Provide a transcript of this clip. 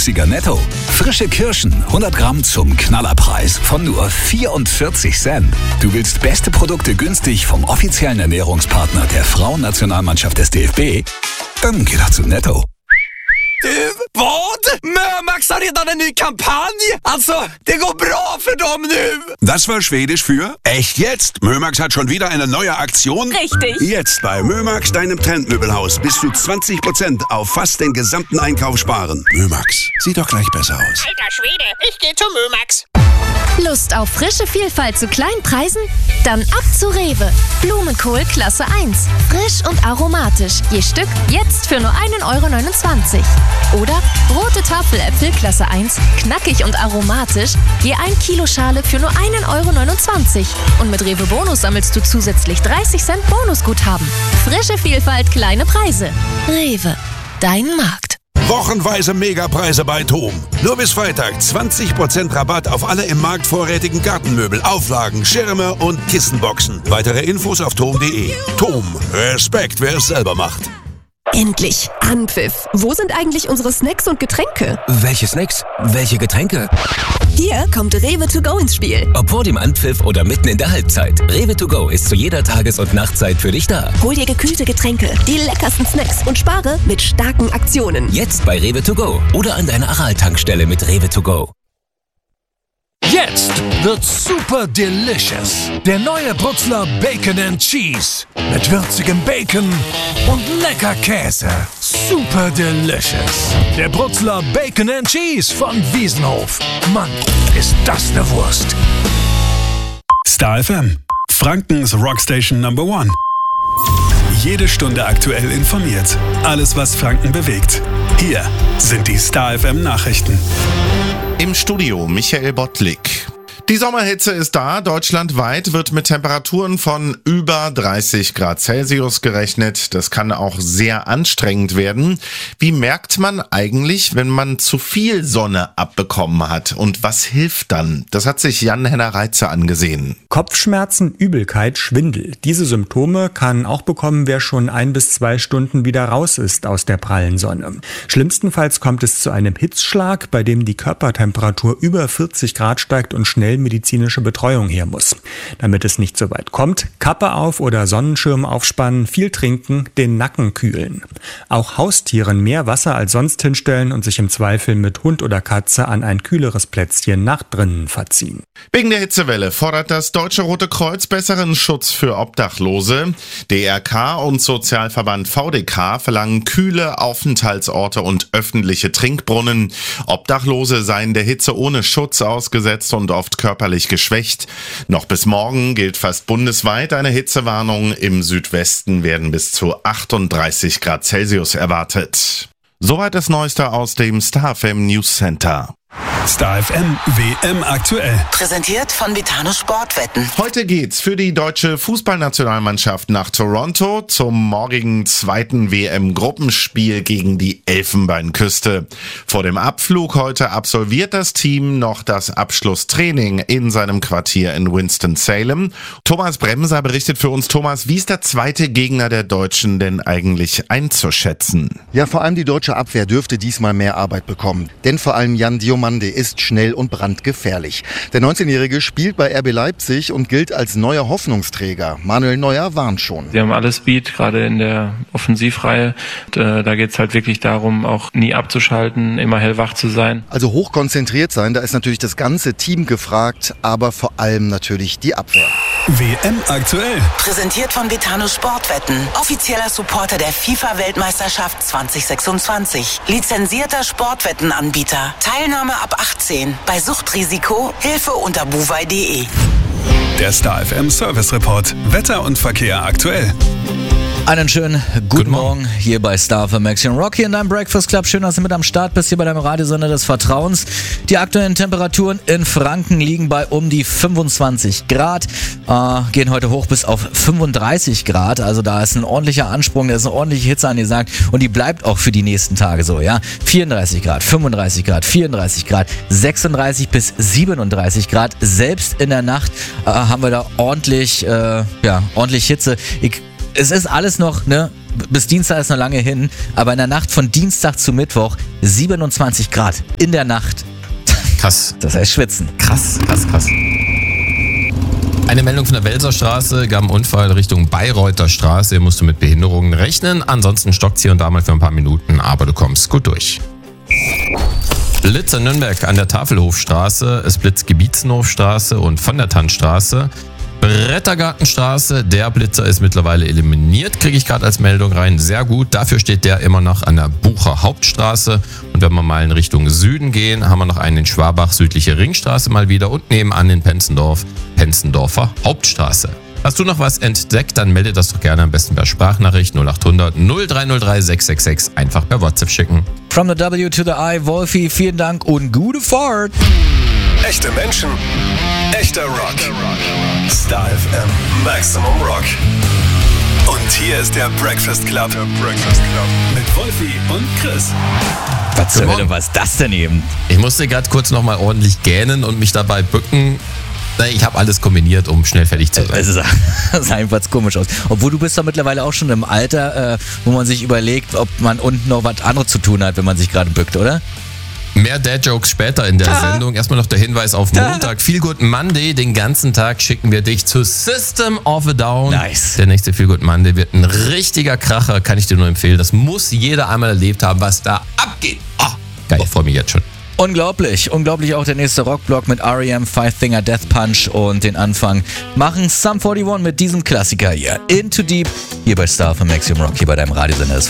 günstiger netto. Frische Kirschen, 100 Gramm zum Knallerpreis von nur 44 Cent. Du willst beste Produkte günstig vom offiziellen Ernährungspartner der Frauennationalmannschaft des DFB? Dann geh doch zu Netto. Vad? Mömax har redan en ny kampanj? Alltså, det går bra för dem nu! Das war Schwedisch für echt jetzt. Mömax hat schon wieder eine neue Aktion. Richtig. Jetzt bei Mömax, deinem Trendmöbelhaus, bis zu 20% auf fast den gesamten Einkauf sparen. Mömax, sieht doch gleich besser aus. Alter Schwede, ich gehe zu Mömax. Lust auf frische Vielfalt zu kleinen Preisen? Dann ab zu Rewe. Blumenkohl Klasse 1. Frisch und aromatisch. Je Stück jetzt für nur 1,29 €. Oder rote Tafeläpfel Klasse 1. Knackig und aromatisch. Je 1 Kilo Schale für nur 1,29 €. Und mit Rewe Bonus sammelst du zusätzlich 30 Cent Bonusguthaben. Frische Vielfalt, kleine Preise. Rewe. Dein Markt. Wochenweise Megapreise bei TOM. Nur bis Freitag 20% Rabatt auf alle im Markt vorrätigen Gartenmöbel, Auflagen, Schirme und Kissenboxen. Weitere Infos auf tom.de. TOM. Respekt, wer es selber macht. Endlich! Anpfiff! Wo sind eigentlich unsere Snacks und Getränke? Welche Snacks? Welche Getränke? Hier kommt Rewe to go ins Spiel. Ob vor dem Anpfiff oder mitten in der Halbzeit. Rewe to go ist zu jeder Tages- und Nachtzeit für dich da. Hol dir gekühlte Getränke, die leckersten Snacks und spare mit starken Aktionen. Jetzt bei Rewe to go oder an deiner Aral-Tankstelle mit Rewe to go. Jetzt wird super delicious. Der neue Brutzler Bacon and Cheese. Mit würzigem Bacon und lecker Käse. Super delicious. Der Brutzler Bacon and Cheese von Wiesenhof. Mann, ist das eine Wurst. Star FM, Frankens Rockstation Number 1. Jede Stunde aktuell informiert. Alles, was Franken bewegt. Hier sind die Star FM Nachrichten. Im Studio Michael Bottlik. Die Sommerhitze ist da. Deutschlandweit wird mit Temperaturen von über 30 Grad Celsius gerechnet. Das kann auch sehr anstrengend werden. Wie merkt man eigentlich, wenn man zu viel Sonne abbekommen hat? Und was hilft dann? Das hat sich Jan-Henner Reitze angesehen. Kopfschmerzen, Übelkeit, Schwindel. Diese Symptome kann auch bekommen, wer schon 1 bis 2 Stunden wieder raus ist aus der prallen Sonne. Schlimmstenfalls kommt es zu einem Hitzschlag, bei dem die Körpertemperatur über 40 Grad steigt und schnell medizinische Betreuung her muss. Damit es nicht so weit kommt, Kappe auf oder Sonnenschirm aufspannen, viel trinken, den Nacken kühlen. Auch Haustieren mehr Wasser als sonst hinstellen und sich im Zweifel mit Hund oder Katze an ein kühleres Plätzchen nach drinnen verziehen. Wegen der Hitzewelle fordert das Deutsche Rote Kreuz besseren Schutz für Obdachlose. DRK und Sozialverband VDK verlangen kühle Aufenthaltsorte und öffentliche Trinkbrunnen. Obdachlose seien der Hitze ohne Schutz ausgesetzt und oft körperlich geschwächt. Noch bis morgen gilt fast bundesweit eine Hitzewarnung. Im Südwesten werden bis zu 38 Grad Celsius erwartet. Soweit das Neueste aus dem Star FM News Center. Star FM WM aktuell. Präsentiert von Betano Sportwetten. Heute geht's für die deutsche Fußballnationalmannschaft nach Toronto zum morgigen 2. WM-Gruppenspiel gegen die Elfenbeinküste. Vor dem Abflug heute absolviert das Team noch das Abschlusstraining in seinem Quartier in Winston-Salem. Thomas Bremser berichtet für uns. Thomas, wie ist der zweite Gegner der Deutschen denn eigentlich einzuschätzen? Ja, vor allem die deutsche Abwehr dürfte diesmal mehr Arbeit bekommen. Denn vor allem Jan Diomande ist schnell und brandgefährlich. Der 19-Jährige spielt bei RB Leipzig und gilt als neuer Hoffnungsträger. Manuel Neuer warnt schon. Sie haben alles Speed, gerade in der Offensivreihe. Da geht es halt wirklich darum, auch nie abzuschalten, immer hellwach zu sein. Also hochkonzentriert sein, da ist natürlich das ganze Team gefragt, aber vor allem natürlich die Abwehr. WM aktuell. Präsentiert von Betano Sportwetten. Offizieller Supporter der FIFA-Weltmeisterschaft 2026. Lizenzierter Sportwettenanbieter. Teilnahme ab 18. Bei Suchtrisiko Hilfe unter buwei.de. Der Star FM Service Report. Wetter und Verkehr aktuell. Einen schönen guten Morgen hier bei Star FM Action Rock, hier in deinem Breakfast Club. Schön, dass du mit am Start bist, hier bei deinem Radiosender des Vertrauens. Die aktuellen Temperaturen in Franken liegen bei um die 25 Grad, gehen heute hoch bis auf 35 Grad. Also da ist ein ordentlicher Ansprung, da ist eine ordentliche Hitze angesagt und die bleibt auch für die nächsten Tage so, ja. 34 Grad, 35 Grad, 34 Grad, 36 bis 37 Grad. Selbst in der Nacht haben wir da ordentlich Hitze. Es ist alles noch bis Dienstag ist noch lange hin, aber in der Nacht von Dienstag zu Mittwoch 27 Grad in der Nacht. Krass. Das heißt schwitzen. Krass. Eine Meldung von der Welser Straße gab einen Unfall Richtung Bayreuther Straße. Hier musst du mit Behinderungen rechnen. Ansonsten stockt es hier und da mal für ein paar Minuten, aber du kommst gut durch. Blitz in Nürnberg an der Tafelhofstraße, es blitzt Gebietsenhofstraße und von der Tannstraße. Brettergartenstraße, der Blitzer ist mittlerweile eliminiert, kriege ich gerade als Meldung rein. Sehr gut, dafür steht der immer noch an der Bucher Hauptstraße. Und wenn wir mal in Richtung Süden gehen, haben wir noch einen in Schwabach, südliche Ringstraße mal wieder und nebenan in Penzendorfer Hauptstraße. Hast du noch was entdeckt, dann melde das doch gerne am besten per Sprachnachricht 0800 0303 666 einfach per WhatsApp schicken. From the W to the I, Wolfi, vielen Dank und gute Fahrt. Echte Menschen, echter Rock. Star FM Maximum Rock. Und hier ist der Breakfast Club. Mit Wolfi und Chris. Was zur Hölle, was ist das denn eben? Ich musste gerade kurz nochmal ordentlich gähnen und mich dabei bücken. Ich habe alles kombiniert, um schnell fertig zu sein. Das sah einfach komisch aus. Obwohl du bist doch mittlerweile auch schon im Alter, wo man sich überlegt, ob man unten noch was anderes zu tun hat, wenn man sich gerade bückt, oder? Mehr Dad-Jokes später in der Sendung. Erstmal noch der Hinweis auf Montag. Feel Good Monday. Den ganzen Tag schicken wir dich zu System of a Down. Nice. Der nächste Feel Good Monday wird ein richtiger Kracher. Kann ich dir nur empfehlen. Das muss jeder einmal erlebt haben, was da abgeht. Geil, ich freue mich jetzt schon. Unglaublich auch der nächste Rockblock mit R.E.M., Five Finger Death Punch und den Anfang machen Sum 41 mit diesem Klassiker hier. Into Deep, hier bei Star von Maximum Rock, hier bei deinem Radiosender.